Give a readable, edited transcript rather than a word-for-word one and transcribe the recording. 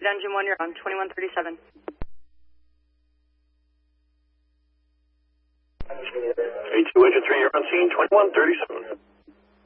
Engine 1, you're on 2137. A2 Engine 3, you're on scene 2137.